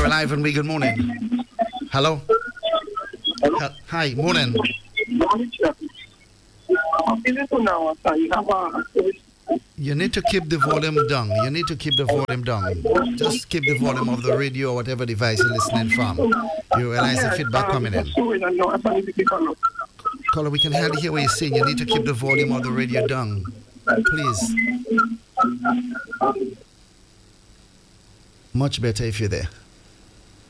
You're alive and we good morning. Hello? Hi, morning. You need to keep the volume down. You need to keep the volume down. Just keep the volume of the radio or whatever device you're listening from. You realize the feedback coming in. Caller, we can hardly hear what you're saying. You need to keep the volume of the radio down. Please. Much better if you're there.